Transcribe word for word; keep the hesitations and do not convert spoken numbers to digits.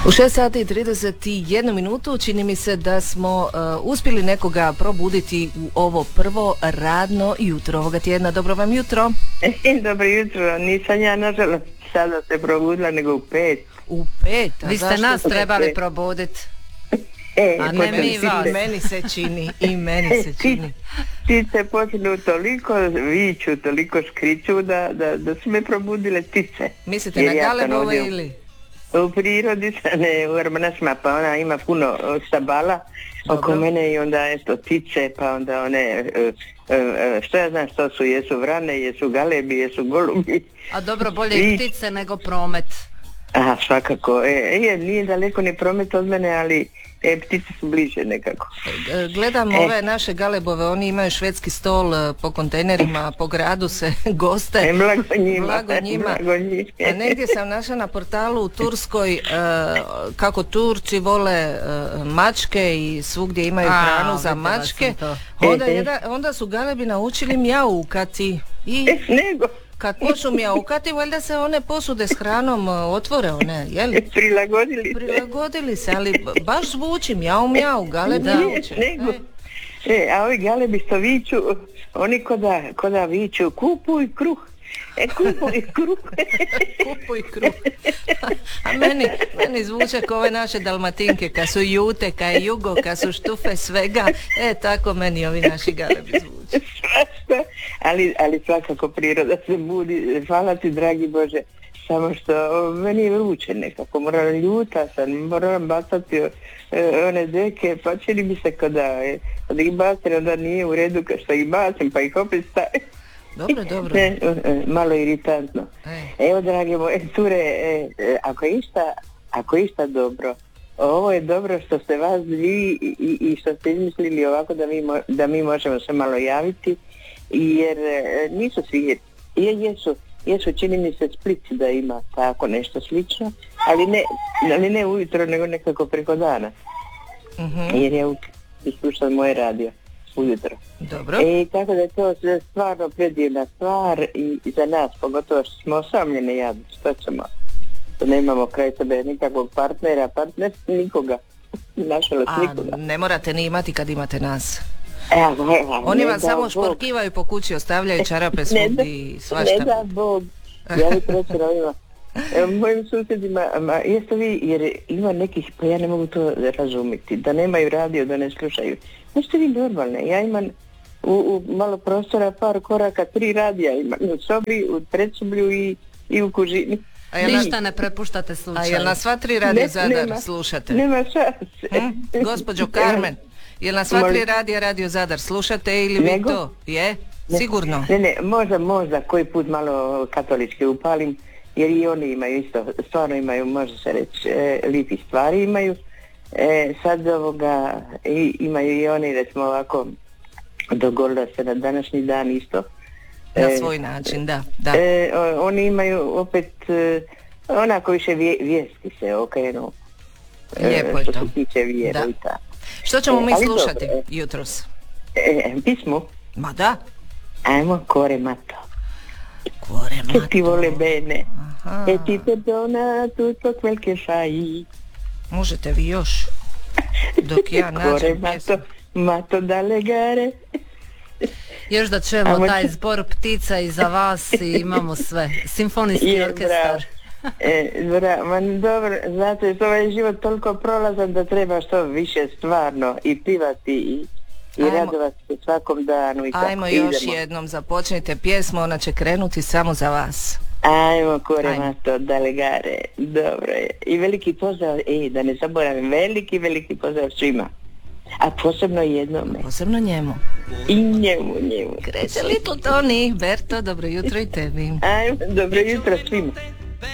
U šest sati i trideset jednu minutu čini mi se da smo uh, uspjeli nekoga probuditi u ovo prvo radno jutro ovoga tjedna. Dobro vam jutro. Dobro jutro, nisam ja nažalost sada se probudila nego u pet. U pet? A vi ste nas trebali probuditi. E, a ne mi vas. I meni se čini, i meni se čini. Ptice počinu toliko viću, toliko škriću da, da, da su me probudile ptice. Mislite na galebove ili? U prirodi, ne, u Armanašma, pa ona ima puno stabala oko mene i onda eto ptice, pa onda one, uh, uh, što ja znam što su, jesu vrane, jesu galebi, jesu golubi. A dobro, bolje i ptice nego promet. Aha, svakako. E, je, nije daleko ni promet od mene, ali e, ptice su bliže nekako. Gledam e. ove naše galebove, oni imaju švedski stol po kontejnerima, po gradu se goste. E, blago njima. Blago njima. Blago njima. A negdje sam našla na portalu u Turskoj e, kako Turci vole e, mačke i svugdje imaju A, hranu za mačke. Onda, jedan, onda su galebi naučili mjaukati. I... E, nego... Kad počnu mjaukati, valjda se one posude s hranom otvore, one, jeli? Prilagodili se. Prilagodili se, ali baš zvuči mjau mjau, galebi nauče. Nego, e, a ovi galebi što viču, oni koda, koda viču, kupuj kruh. E, kupuj kruh. Kupuj kruh. A meni, meni zvuče kao ove naše dalmatinke, kad su jute, kad je jugo, kad su štufe svega. E, tako meni ovi naši galebi zvuče. ali, ali svakako priroda se budi, hvala ti dragi Bože, samo što meni je vruće nekako, moram ljuta sam, moram bacati e, one deke, pa čini mi se kada, e, kada ih bacim, onda nije u redu kad što ih bacim, pa ih opet stavim. Dobro, dobro. Ne, malo iritantno. Ej. Evo dragi moje cure, e, e, ako je išta, ako je išta dobro, ovo je dobro što ste vas vi i, i što ste izmislili ovako da mi, mo, da mi možemo se malo javiti, jer e, nisu svi, je, jesu, jesu čini mi se Splici da ima tako nešto slično, ali ne, ali ne ujutro nego nekako preko dana, uh-huh. jer ja slušam moje radio ujutro. Dobro. E, tako da je to stvarno predivna stvar i, i za nas, pogotovo što smo osamljene jadni, što ćemo, što nemamo kraj sebe nikakvog partnera, partner nikoga, našalost nikoga. Ne morate ni imati kad imate nas. Evo, evo, oni vam samo šporkivaju po kući, ostavljaju čarape svugdje i svašta. Ne da Bog, ja bih reći ovima. Mojim susjedima, ma, jeste vi, jer ima nekih, pa ja ne mogu to razumjeti, da nemaju radio, da ne slušaju. Jeste vi normalne, ja imam u, u malo prostora, par koraka, tri radija imam, u sobi, u predsoblju i, i u kužini. A jel ništa ne prepuštate slučaju? A jel na sva tri radija Zadar nema, slušate? Nema šanse. Hm? Gospođo Carmen, jel na sva tri radija Radio Zadar slušate ili vi to? Je? Sigurno? Ne, ne, možda, možda koji put malo katolički upalim, jer i oni imaju isto, stvarno imaju, može se reći, e, lipi stvari imaju. E, sad ovoga, i, imaju i oni, recimo ovako, dogodilo se na današnji dan isto. E, na svoj način, da. da. E, o, oni imaju opet, e, onako više vje, vijesti se okrenu. Lijepo e, je to. Što se tiče vjeru i tako. Što ćemo e, mi slušati dobro, jutros? E, pismu? Ma da. Ajmo, Cuore matto. Cuore matto. Che ti vuole bene. Aha. E ti perdona tutto quel che fai. Možete vi još, dok ja nađem pjesmu. Matto da legare. Još da čujemo Amo taj zbor ptica i za vas i imamo sve. Simfonijski je, orkestar. E, bra, man, dobro, znate, to je život toliko prolazan da treba što više stvarno i pivati i, i radovati se svakom danu. I ajmo još idemo. Jednom, započnite pjesmu, ona će krenuti samo za vas. Ajmo, Cuore matto da legare. Dobro je. I veliki pozdrav, ej, da ne zaboravim, veliki, veliki pozdrav svima. A posebno jednome. Posebno njemu. I njemu, njemu. Kreće Little Tony. Berto, dobro jutro i tebi. Ajmo, dobro jutro svima.